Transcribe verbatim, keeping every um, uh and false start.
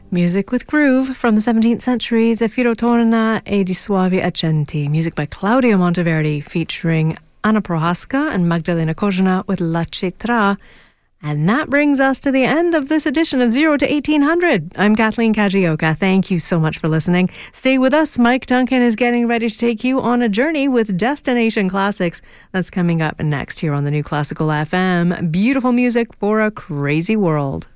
Music with groove from the seventeenth century, Zeffiro Torna e di Suavi Accenti. Music by Claudio Monteverdi featuring Anna Prohaska and Magdalena Kozina with La Cetra. And that brings us to the end of this edition of zero to eighteen hundred. I'm Kathleen Kajioka. Thank you so much for listening. Stay with us. Mike Duncan is getting ready to take you on a journey with Destination Classics. That's coming up next here on the New Classical F M. Beautiful music for a crazy world.